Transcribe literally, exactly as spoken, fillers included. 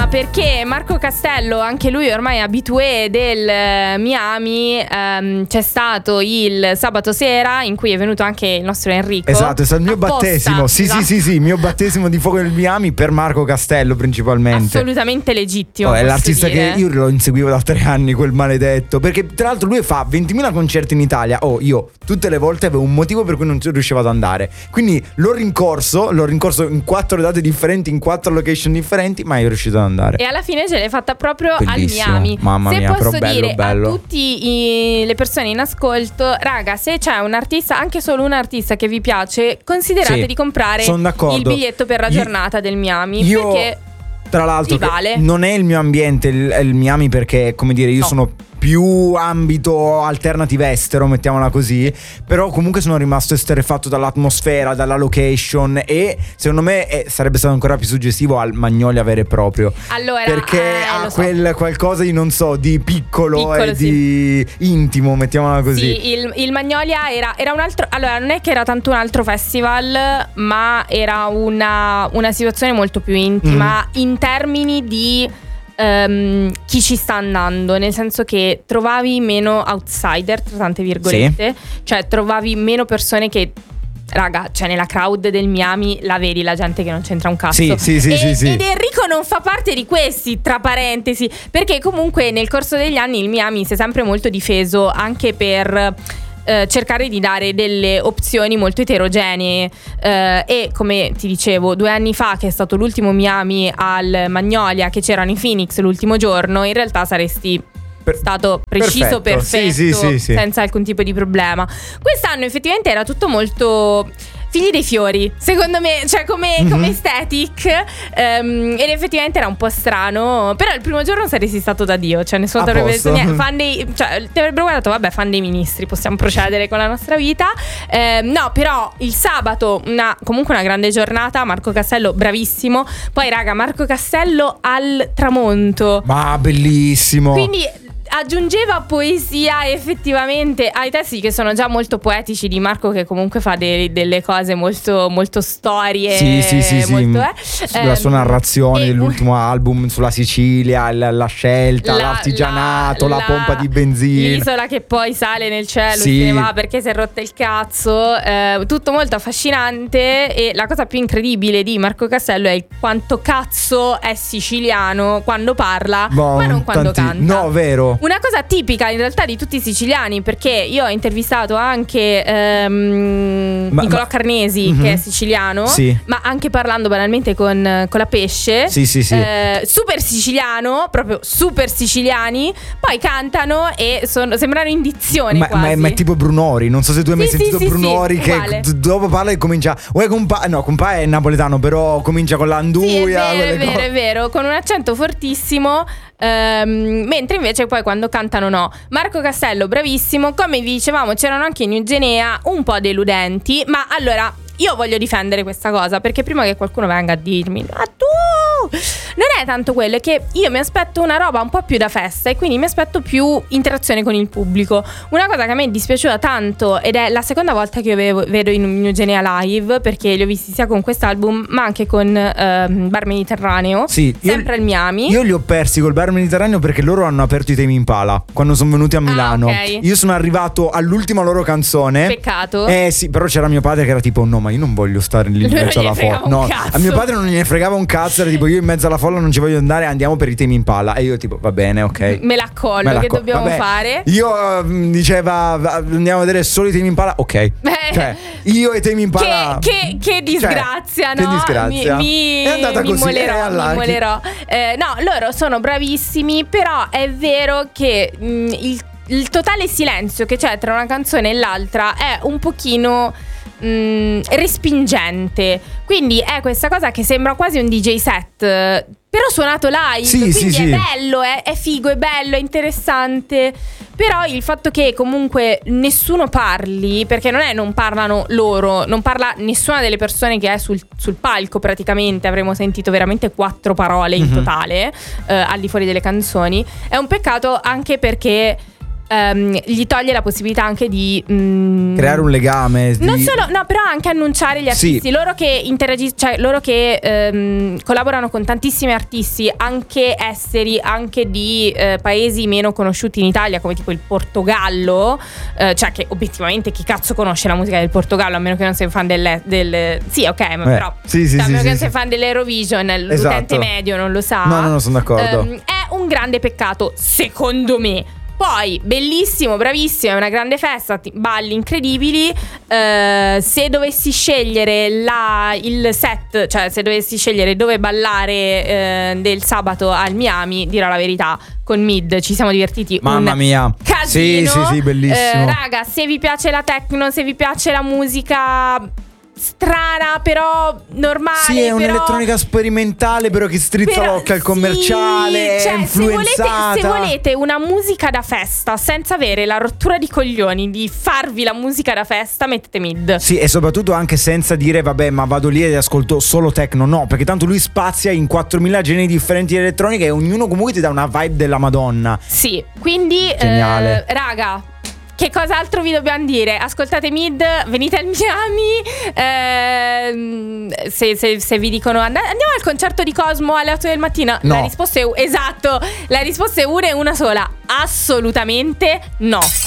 Ma perché Marco Castello, anche lui ormai abitué del Miami, ehm, c'è stato il sabato sera in cui è venuto anche il nostro Enrico. Esatto, è stato il mio apposta, battesimo. Sì, esatto. sì, sì, sì, il mio battesimo di fuoco del Miami per Marco Castello principalmente. Assolutamente legittimo. Oh, è l'artista dire. che io lo inseguivo da tre anni, quel maledetto. Perché tra l'altro lui fa ventimila concerti in Italia. Oh, io tutte le volte avevo un motivo per cui non riuscivo ad andare. Quindi l'ho rincorso, l'ho rincorso in quattro date differenti, in quattro location differenti, ma io riuscito ad andare. E alla fine ce l'hai fatta proprio Bellissimo. al Miami. Mamma se mia, posso però bello, dire bello. a tutte le persone in ascolto, raga, se c'è un artista, anche solo un artista che vi piace, considerate Sì, di comprare son d'accordo. il biglietto per la Io- giornata del Miami. io- Perché Tra l'altro vi vale. non è il mio ambiente il, il Miami, perché come dire io No. sono più ambito alternative estero, mettiamola così. Però comunque sono rimasto esterrefatto dall'atmosfera, dalla location. E secondo me eh, sarebbe stato ancora più suggestivo al Magnolia vero e proprio. allora Perché eh, ha lo so. quel qualcosa di non so, di piccolo, Piccolo, e di intimo, mettiamola così. Sì, il, il Magnolia era, era un altro. Allora, non è che era tanto un altro festival, ma era una, una situazione molto più intima Mm. in termini di ehm, chi ci sta andando. Nel senso che trovavi meno outsider, tra tante virgolette. Cioè, trovavi meno persone che. Raga, cioè nella crowd del Miami la vedi la gente che non c'entra un cazzo. Sì, sì, sì, e, sì, sì. Ed Enrico non fa parte di questi, tra parentesi, perché comunque nel corso degli anni il Miami si è sempre molto difeso anche per eh, cercare di dare delle opzioni molto eterogenee. Eh, e come ti dicevo, due anni fa, che è stato l'ultimo Miami al Magnolia, che c'erano i Phoenix l'ultimo giorno, in realtà saresti Per- stato preciso, perfetto. perfetto, Sì, sì, sì, sì. senza alcun tipo di problema. Quest'anno effettivamente era tutto molto figli dei fiori, secondo me, cioè come, Mhm. come aesthetic, ehm, ed effettivamente era un po' strano. Però il primo giorno saresti stato da Dio, cioè nessuno A ti avrebbe posto. detto niente. Fan dei, cioè ti avrebbero guardato, vabbè, fan dei ministri, possiamo procedere con la nostra vita. Ehm, no, però il sabato una, comunque una grande giornata. Marco Castello bravissimo. Poi raga, Marco Castello al tramonto, Ma bellissimo. quindi aggiungeva poesia effettivamente ai testi che sono già molto poetici di Marco, che comunque fa de- delle cose molto, molto storie. Sì, sì, sì, sì. molto, eh. La sua Ehm, narrazione e- dell'ultimo album sulla Sicilia, la, la scelta, La- l'artigianato, la, la- pompa di benzina. l'isola che poi sale nel cielo, Sì. se ne va perché si è rotta il cazzo. eh, tutto molto affascinante. E la cosa più incredibile di Marco Castello è il quanto cazzo è siciliano quando parla, Boh, ma non quando tanti- canta. No, vero. Una cosa tipica in realtà di tutti i siciliani, perché io ho intervistato anche ehm, Ma- Nicolò ma- Carnesi, Mhm. che è siciliano, Sì. ma anche parlando banalmente con, con la Pesce. Sì, sì, sì. eh, super siciliano, proprio super siciliani. Poi cantano e sono, sembrano in dizione Ma, quasi. ma- ma è tipo Brunori. Non so se tu hai mai Sì, sentito sì, sì, Brunori, sì, che uguale. d- dopo parla e comincia. Uè, compa. No, compa è napoletano, però comincia con Sì, è l'anduia. vero, è quelle vero, cose. è vero, con un accento fortissimo. ehm, mentre invece poi quando cantano no. Marco Castello bravissimo. Come vi dicevamo, c'erano anche in Eugenea un po' deludenti. Ma allora io voglio difendere questa cosa, perché prima che qualcuno venga a dirmi ma tu non è tanto quello, è che io mi aspetto una roba un po' più da festa, e quindi mi aspetto più interazione con il pubblico. Una cosa che a me è dispiaciuta tanto, ed è la seconda volta che io vedo, vedo in Eugenea live, perché li ho visti sia con quest'album ma anche con ehm, Bar Mediterraneo, Sì, io- sempre al Miami. Io li ho persi col Bar Mediterraneo perché loro hanno aperto i Temi Impala quando sono venuti a Milano. ok. Io sono arrivato all'ultima loro canzone. Peccato. Eh sì, però c'era mio padre che era tipo no, ma io non voglio stare lì in Lui non mezzo alla gliene fregava folla. un No, cazzo. a mio padre non gliene fregava un cazzo, era tipo io in mezzo alla folla non ci voglio andare, andiamo per i Temi Impala. E io tipo va bene, ok. Me la collo, Me la che co- dobbiamo vabbè, fare? Io mm, diceva va- andiamo a vedere solo i Temi Impala. Ok. Eh. Cioè, io e i Temi Impala. Che, che, che disgrazia, Cioè, no? che disgrazia. Mi, mi, È andata mi così, molerò, è alla- mi molerò. Eh, no, loro sono bravissimi, però è vero che mh, il, il totale silenzio che c'è tra una canzone e l'altra è un pochino mh, respingente. Quindi è questa cosa che sembra quasi un D J set, eh, però suonato live. Sì, quindi sì, è sì. bello, è, è figo, è bello, è interessante. Però il fatto che comunque nessuno parli, perché non è non parlano loro, non parla nessuna delle persone che è sul, sul palco praticamente. Avremo sentito veramente quattro parole in Mhm. totale, eh, al di fuori delle canzoni. È un peccato anche perché ehm, gli toglie la possibilità anche di mh, creare un legame. Non di... solo, no, però anche annunciare gli artisti. Sì. Loro che interagiscono, cioè loro che ehm, collaborano con tantissimi artisti, anche esteri, anche di eh, paesi meno conosciuti in Italia, come tipo il Portogallo. Eh, cioè, che obiettivamente chi cazzo conosce la musica del Portogallo, a meno che non sei un fan del, del sì, ok, ma eh, però sì, sì, cioè, a meno sì, che non sì, sei sì. fan dell'Eurovision, l'utente Esatto. medio non lo sa. No, no, no, sono d'accordo. Ehm, è un grande peccato, secondo me. Poi, bellissimo, bravissimo, è una grande festa, ti- balli incredibili. Eh, se dovessi scegliere la, il set, cioè se dovessi scegliere dove ballare eh, del sabato al Miami, dirò la verità, con Mid ci siamo divertiti. Mamma un mia. casino. Sì, sì, sì, bellissimo. Eh, raga, se vi piace la techno, se vi piace la musica strana però normale, Sì, è però... un'elettronica sperimentale, però che strizza Però- l'occhio al sì, commerciale, cioè, è se volete, influenzata. se volete una musica da festa senza avere la rottura di coglioni di farvi la musica da festa, mettete Mid. Sì, e soprattutto anche senza dire vabbè, ma vado lì e ascolto solo techno. No, perché tanto lui spazia in quattromila generi differenti di elettronica e ognuno comunque ti dà una vibe della Madonna. Sì, quindi Geniale. eh, raga, che cos'altro vi dobbiamo dire? Ascoltate Mid, venite al Miami. ehm, se, se, se vi dicono and- andiamo al concerto di Cosmo alle otto del mattino, No. la risposta è esatto. La risposta è una e una sola: assolutamente no.